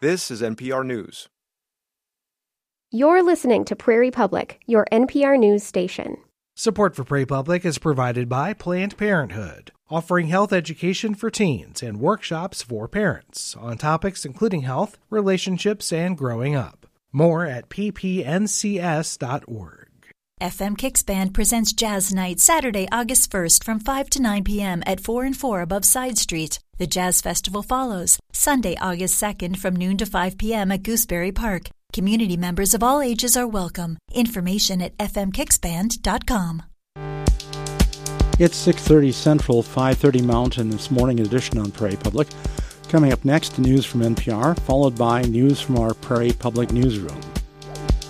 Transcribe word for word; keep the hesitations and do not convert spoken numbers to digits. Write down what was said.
This is N P R News. You're listening to Prairie Public, your N P R News station. Support for Prairie Public is provided by Planned Parenthood, offering health education for teens and workshops for parents on topics including health, relationships, and growing up. More at p p n c s dot org. F M Kicks Band presents Jazz Night Saturday, August first from five to nine p.m. at four and four above Side Street. The Jazz Festival follows Sunday, August second from noon to five p.m. at Gooseberry Park. Community members of all ages are welcome. Information at f m kicks band dot com. It's six thirty Central, five thirty Mountain this morning edition on Prairie Public. Coming up next, news from N P R, followed by news from our Prairie Public newsroom.